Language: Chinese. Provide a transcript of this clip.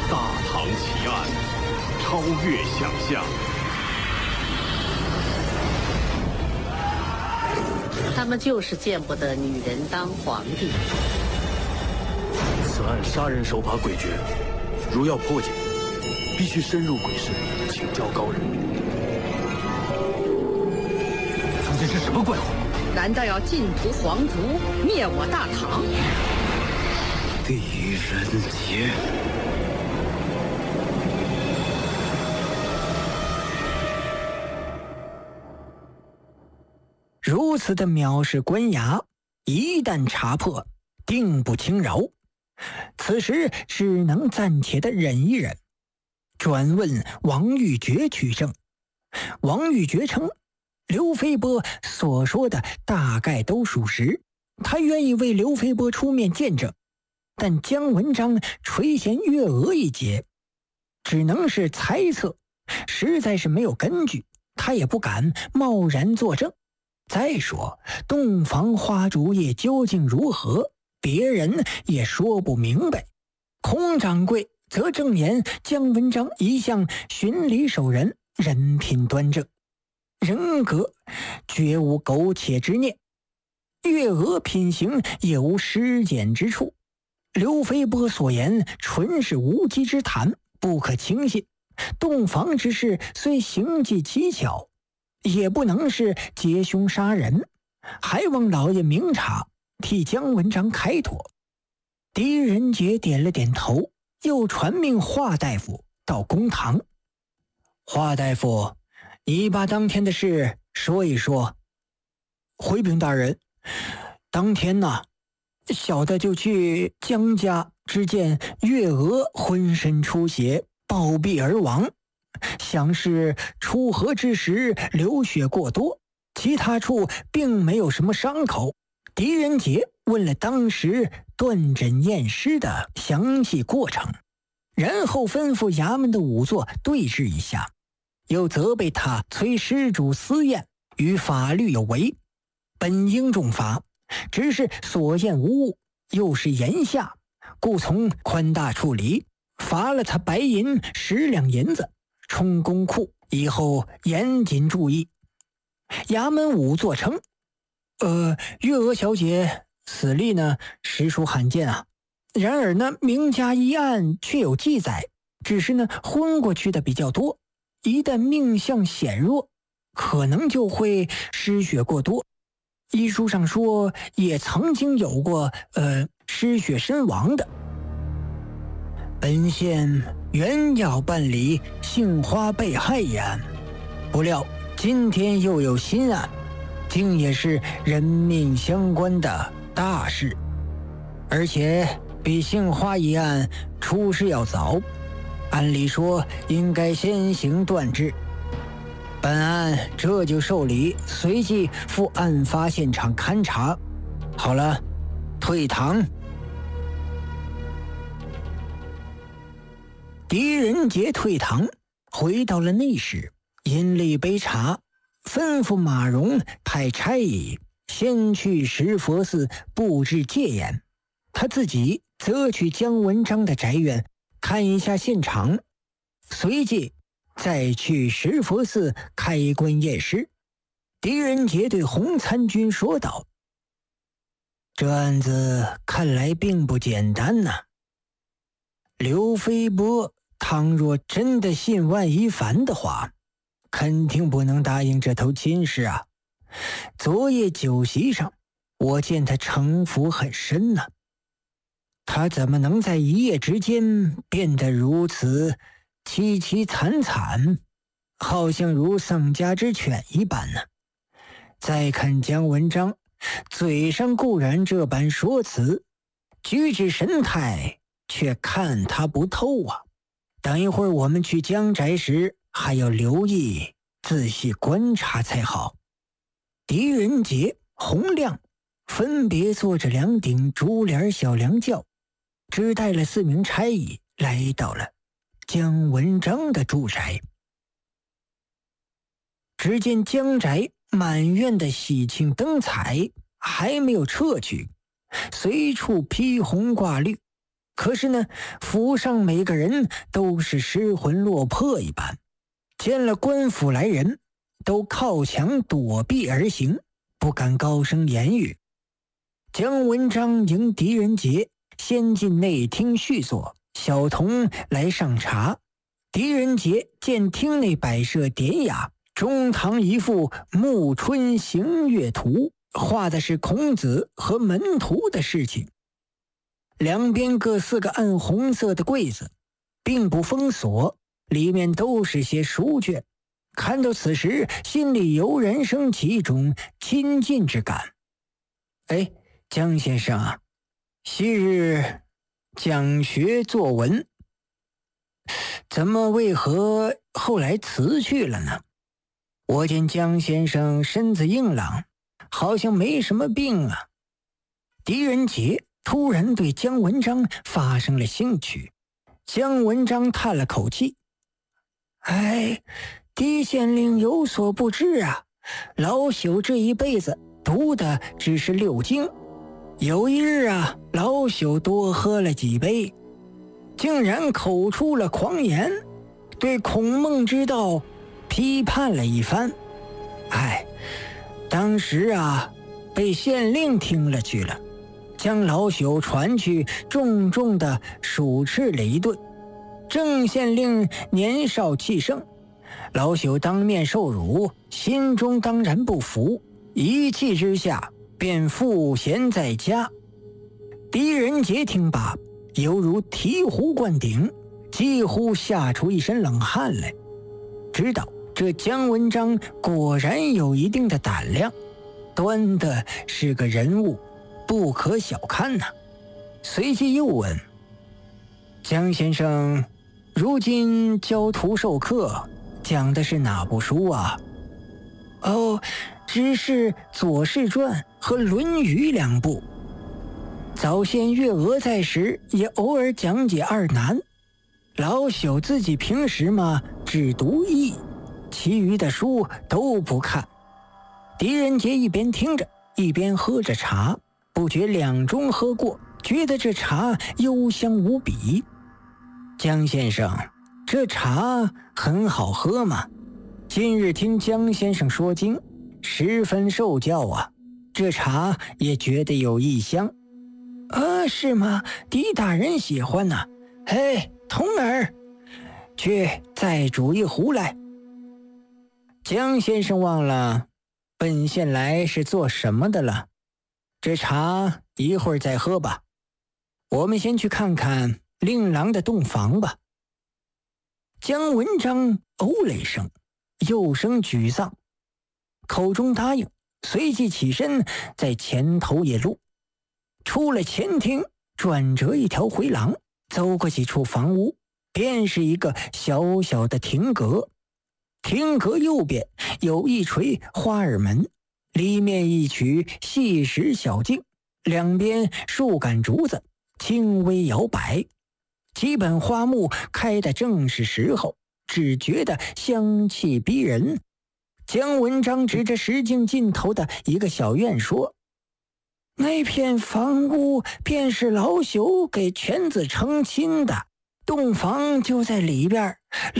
大唐奇案，超越想象。 他们就是见不得女人当皇帝。 此案杀人手法诡谲，如要破解，必须深入鬼市，请教高人。 中间是什么怪物？ 难道要尽屠皇族，灭我大唐？ 狄仁杰。 如此的藐视官衙，一旦查破，定不轻饶。此时只能暂且的忍一忍，转问王玉珏取证。王玉珏称，刘飞波所说的大概都属实，他愿意为刘飞波出面见证，但姜文章垂涎月娥一节，只能是猜测，实在是没有根据，他也不敢贸然作证。再说洞房花烛夜究竟如何，别人也说不明白。孔掌柜则证言姜文章一向循礼守人，人品端正，人格绝无苟且之念，月娥品行也无失检之处。刘飞波所言纯是无稽之谈，不可轻信。洞房之事虽行迹蹊跷，也不能是劫凶杀人，还望老爷明察，替姜文章开脱。狄仁杰点了点头，又传命华大夫到公堂。华大夫，你把当天的事说一说。回禀大人，当天呢，小的就去姜家，只见月娥浑身出血，暴毙而亡，想是出河之时流血过多，其他处并没有什么伤口。狄仁杰问了当时断诊验尸的详细过程，然后吩咐衙门的仵作对峙一下，又责备他催施主私验，与法律有违，本应重罚，只是所验无误，又是炎夏，故从宽大处理，罚了他白银10两银子，充公库，以后严谨注意。衙门仵作称，月娥小姐死例呢，实属罕见啊。然而呢，名家一案却有记载，只是呢，昏过去的比较多，一旦命相显弱，可能就会失血过多。医书上说，也曾经有过失血身亡的。本县原要办理杏花被害一案，不料今天又有新案，竟也是人命相关的大事，而且比杏花一案出事要早，按理说应该先行断治。本案这就受理，随即赴案发现场勘查。好了，退堂。狄仁杰退堂，回到了内室，饮了一杯茶，吩咐马荣派差役先去石佛寺布置戒严，他自己则去姜文章的宅院看一下现场，随即再去石佛寺开棺验尸。狄仁杰对洪参军说道：“这案子看来并不简单呐。刘飞波倘若真的信万一凡的话，肯定不能答应这头亲事啊。昨夜酒席上，我见他城府很深呐。他怎么能在一夜之间变得如此凄凄惨惨，好像如丧家之犬一般呢？再看姜文章，嘴上固然这般说辞，举止神态却看他不透啊。等一会儿我们去姜宅时，还要留意仔细观察才好。”狄仁杰、洪亮分别坐着2顶竹帘小凉轿，只带了4名差役来到了姜文章的住宅。只见姜宅满院的喜庆灯彩还没有撤去，随处披红挂绿， 可是呢，府上每个人都是失魂落魄一般，见了官府来人，都靠墙躲避而行，不敢高声言语。姜文章迎狄仁杰先进内厅叙坐，小童来上茶。狄仁杰见厅内摆设典雅，中堂一幅暮春行月图，画的是孔子和门徒的事情。两边各4个暗红色的柜子，并不封锁，里面都是些书卷。看到此时，心里油然升起一种亲近之感。哎，姜先生啊，昔日讲学作文，怎么为何后来辞去了呢？我见姜先生身子硬朗，好像没什么病啊。狄仁杰突然对姜文章发生了兴趣。姜文章叹了口气：哎，狄县令有所不知啊，老朽这一辈子读的只是6经。有一日啊，老朽多喝了几杯，竟然口出了狂言，对孔孟之道批判了一番。哎，当时啊，被县令听了去了，将老朽传去，重重的数斥了一顿。郑县令年少气盛，老朽当面受辱，心中当然不服，一气之下便赋闲在家。狄仁杰听罢，犹如醍醐灌顶，几乎吓出一身冷汗来，知道这姜文章果然有一定的胆量，端的是个人物，不可小看呐。随即又问：姜先生如今教徒授课，讲的是哪部书啊？哦，只是《左氏传》和《论语》2部。早先月娥在时，也偶尔讲解2南。老朽自己平时嘛，只读易，其余的书都不看。狄仁杰一边听着，一边喝着茶，不觉2盅喝过，觉得这茶幽香无比。姜先生，这茶很好喝嘛？今日听姜先生说经，十分受教啊，这茶也觉得有异香。是吗？狄大人喜欢呐。嘿，童儿，去再煮一壶来。姜先生忘了本县来是做什么的了，这茶一会儿再喝吧。我们先去看看令郎的洞房吧。姜文章哦了一声，又生沮丧，口中答应，随即起身在前头野路。出了前厅，转折一条回廊，走过几处房屋，便是一个小小的亭阁。亭阁右边有一垂花耳门，里面一曲细石小径，两边数杆竹子轻微摇摆，几本花木开得正是时候，只觉得香气逼人。姜文章指着石径尽头的一个小院说：那片房屋便是老朽给犬子成亲的，洞房就在里边。